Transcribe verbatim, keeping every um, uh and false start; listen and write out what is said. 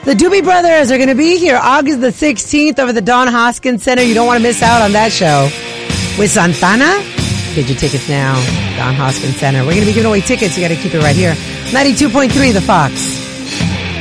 The Doobie Brothers are going to be here August the sixteenth over the Don Hoskins Center. You don't want to miss out on that show. With Santana, get your tickets now. Don Hoskins Center. We're going to be giving away tickets. You got to keep it right here. ninety-two point three The Fox.